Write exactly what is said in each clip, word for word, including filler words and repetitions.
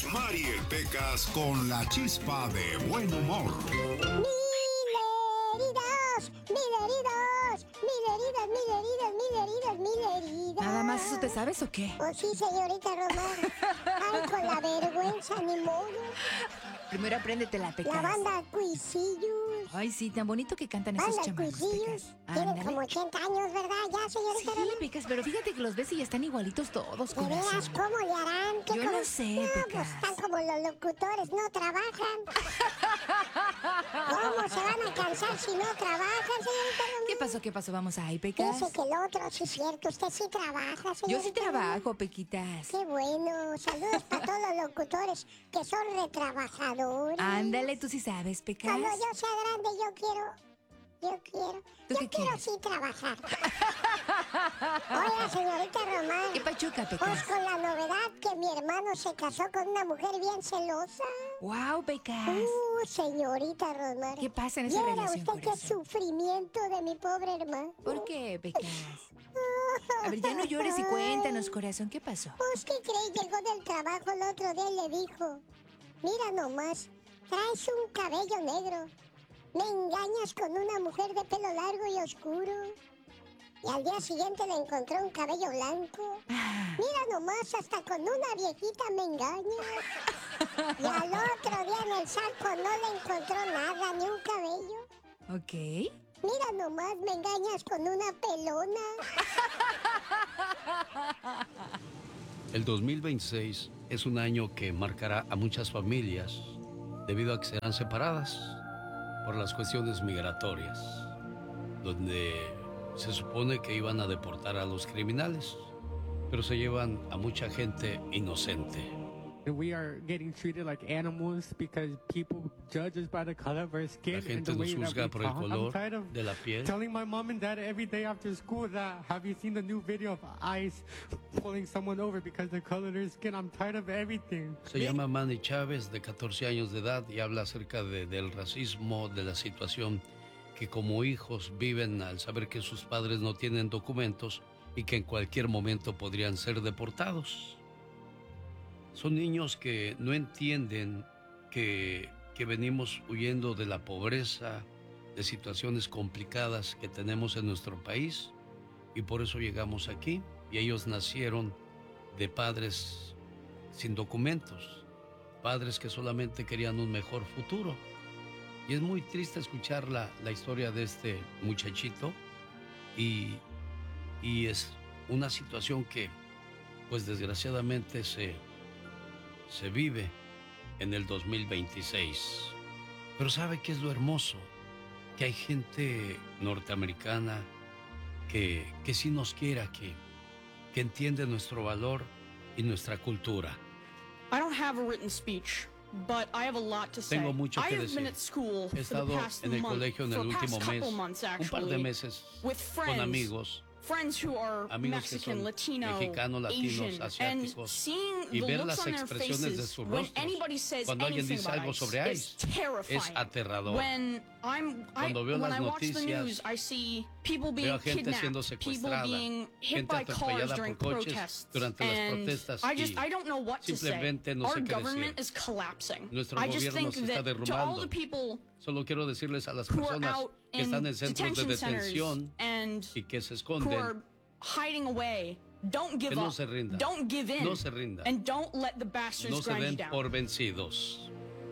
Mariel Pecas con la chispa de buen humor. Mil heridas, mil heridas, mil heridas, mil heridas, mil heridas, mil heridas. ¿Nada más eso te sabes o qué? Oh, sí, señorita Román. Ay, con la vergüenza, ni modo. Primero apréndete la Pecas. La banda Cuisillos. Ay, sí, tan bonito que cantan esos Banda chamacos, Cuisillos. Pecas. Tienen Ándale. como ochenta años, ¿verdad? Ya, señorita Sí, Román. Pecas, pero fíjate que los ves y ya están igualitos todos, ¿De corazón. veras cómo le harán? ¿Qué Yo como- no sé, No, pues Pecas. están como los locutores, no trabajan. ¿Cómo se van a cansar si no trabajan, señorita Román? ¿Qué pasó, qué pasó? Vamos ahí, Pecas. Dice que el otro, sí es cierto, usted sí trabaja, señorita Yo sí Román. trabajo, Pequitas. Qué bueno, saludos para todos los locutores que son retrabajadores. Ándale, tú sí sabes, Pecas. Cuando yo sea grande, yo quiero, yo quiero, ¿Tú yo qué quiero quieres? sí trabajar. Oiga, señorita Román, ¿Qué pachuca, pues Pecas? con la novedad que mi hermano se casó con una mujer bien celosa. Wow, Pecas. Uh, señorita Román. ¿Qué pasa en esa ¿Viera relación, usted qué corazón? sufrimiento de mi pobre hermano? ¿Por qué, Pecas? A ver, ya no llores y cuéntanos, corazón, ¿qué pasó? Pues, ¿qué cree? Llegó del trabajo el otro día y le dijo: mira nomás, traes un cabello negro. Me engañas con una mujer de pelo largo y oscuro. Y al día siguiente le encontró un cabello blanco. Mira nomás, hasta con una viejita me engañas. Y al otro día en el saco no le encontró nada, ni un cabello. Ok. Mira nomás, me engañas con una pelona. El dos mil veintiséis es un año que marcará a muchas familias debido a que serán separadas por las cuestiones migratorias, donde se supone que iban a deportar a los criminales, pero se llevan a mucha gente inocente. We are getting treated like animals because people judge us by the color of our skin La and gente the way nos that juzga we por el talk. I'm color tired of de la piel. telling my mom and dad every day after school that have you seen the new video of ICE pulling someone over because the color of their skin? I'm tired of everything. Se llama Manny Chávez, de catorce años de edad, y habla acerca de, del racismo, de la situación que como hijos viven al saber que sus padres no tienen documentos y que en cualquier momento podrían ser deportados. Son niños que no entienden que, que venimos huyendo de la pobreza, de situaciones complicadas que tenemos en nuestro país, y por eso llegamos aquí. Y ellos nacieron de padres sin documentos, padres que solamente querían un mejor futuro. Y es muy triste escuchar la, la historia de este muchachito, y, y es una situación que, pues desgraciadamente, se, se vive en el dos mil veintiséis. Pero ¿sabe qué es lo hermoso? Que hay gente norteamericana que, que sí nos quiere aquí, que entiende nuestro valor y nuestra cultura. I don't have a written speech, but I have a lot to say. Tengo mucho I que have decir. been at school He for the estado past en el month, colegio en el for the último past mes, couple months, un par de actually, meses, with con friends, amigos, friends who are amigos que Mexican, son Latino, mexicanos, latinos, Asian, asiáticos, and seeing y the ver looks las on their expresiones de faces sus when rostros anybody says cuando alguien anything dice about algo ICE sobre is ICE. terrifying. Es aterrador. When I'm, I, Cuando veo when las I watch the noticias, news, I see people veo being a gente siendo kidnapped, people secuestrada, being hit gente by cars atropellada during por coches protests, durante las and protestas, I just y I don't know what to say. simplemente no Our sé qué government decir. is collapsing. Nuestro I just gobierno think se está that to all derrumbando. the people Solo quiero decirles a las who are personas out que in están en centros de detention centers detención and y que se who esconden, are hiding away, don't give que no up. se rindan. Don't give in. No se rindan. And don't let the bastards no se grind you den down. por vencidos.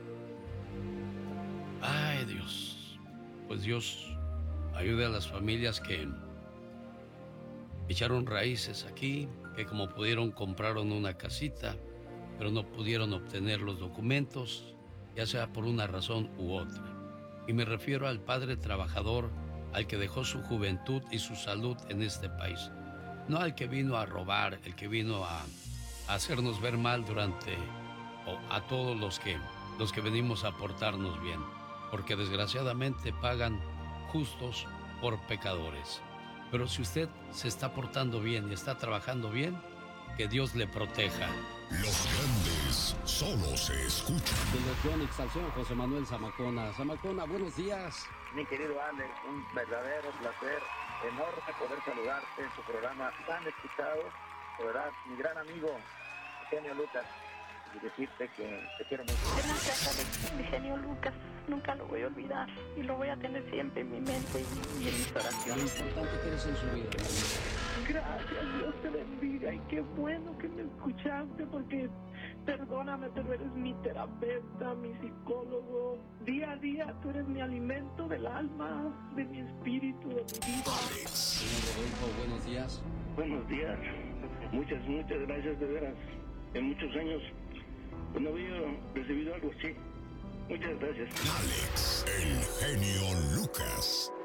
Ay, Dios. Pues Dios ayude a las familias que echaron raíces aquí, que como pudieron compraron una casita, pero no pudieron obtener los documentos, ya sea por una razón u otra. Y me refiero al padre trabajador, al que dejó su juventud y su salud en este país. No al que vino a robar, el que vino a, a hacernos ver mal durante, o a todos los que, los que venimos a portarnos bien. Porque desgraciadamente pagan justos por pecadores. Pero si usted se está portando bien y está trabajando bien, que Dios le proteja. Los grandes solo se escuchan. De Yonix al señor José Manuel Zamacona. Zamacona, buenos días. Mi querido Alex, un verdadero placer, enorme poder saludarte en tu programa tan escuchado. De verdad, mi gran amigo, Eugenio Lucas. y decirte que te quiero mucho. Gracias, Alex, mi genio Lucas. Nunca lo voy a olvidar y lo voy a tener siempre en mi mente y, y en mis oraciones. Lo importante que eres en su vida. Gracias, Dios te bendiga y qué bueno que me escuchaste porque perdóname, pero eres mi terapeuta, mi psicólogo. Día a día tú eres mi alimento del alma, de mi espíritu, de mi vida. Señor Rodolfo, buenos días. Buenos días. Muchas, muchas gracias, de veras. En muchos años no había recibido algo así. Muchas gracias. Alex, el genio Lucas.